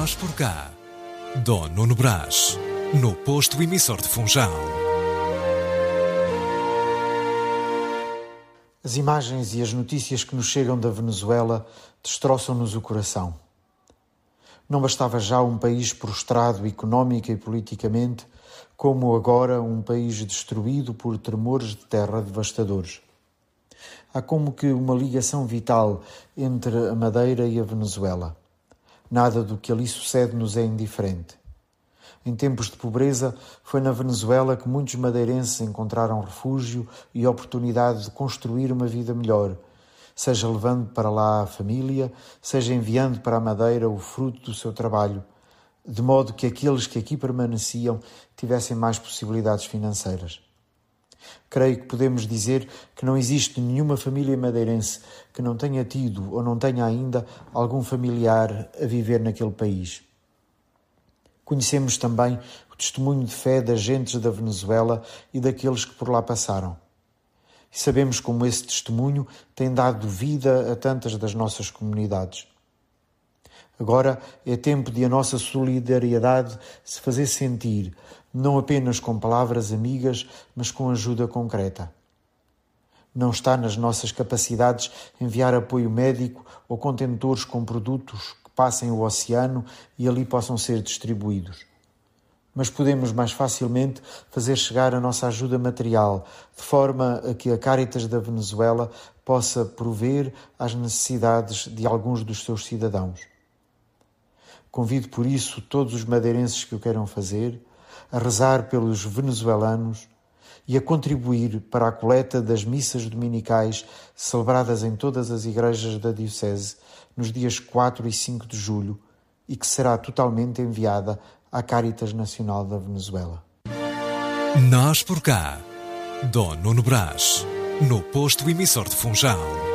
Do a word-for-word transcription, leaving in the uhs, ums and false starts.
Nós por cá. Dom Nuno Brás, no posto emissor de Funchal. As imagens e as notícias que nos chegam da Venezuela destroçam-nos o coração. Não bastava já um país prostrado económica e politicamente, como agora um país destruído por tremores de terra devastadores. Há como que uma ligação vital entre a Madeira e a Venezuela. Nada do que ali sucede nos é indiferente. Em tempos de pobreza, foi na Venezuela que muitos madeirenses encontraram refúgio e oportunidade de construir uma vida melhor, seja levando para lá a família, seja enviando para a Madeira o fruto do seu trabalho, de modo que aqueles que aqui permaneciam tivessem mais possibilidades financeiras. Creio que podemos dizer que não existe nenhuma família madeirense que não tenha tido ou não tenha ainda algum familiar a viver naquele país. Conhecemos também o testemunho de fé das gentes da Venezuela e daqueles que por lá passaram. E sabemos como esse testemunho tem dado vida a tantas das nossas comunidades. Agora é tempo de a nossa solidariedade se fazer sentir, não apenas com palavras amigas, mas com ajuda concreta. Não está nas nossas capacidades enviar apoio médico ou contentores com produtos que passem o oceano e ali possam ser distribuídos. Mas podemos mais facilmente fazer chegar a nossa ajuda material, de forma a que a Cáritas da Venezuela possa prover às necessidades de alguns dos seus cidadãos. Convido por isso todos os madeirenses que o queiram fazer, a rezar pelos venezuelanos e a contribuir para a coleta das missas dominicais celebradas em todas as igrejas da Diocese nos dias quatro e cinco de julho e que será totalmente enviada à Cáritas Nacional da Venezuela. Nós por cá. Dom Nuno Brás, no posto emissor de Funchal.